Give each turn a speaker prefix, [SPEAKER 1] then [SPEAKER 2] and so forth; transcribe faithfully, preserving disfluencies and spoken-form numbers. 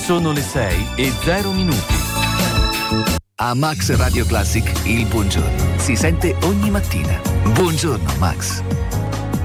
[SPEAKER 1] Sono le sei e zero minuti.
[SPEAKER 2] A Max Radio Classic il buongiorno si sente ogni mattina. Buongiorno Max.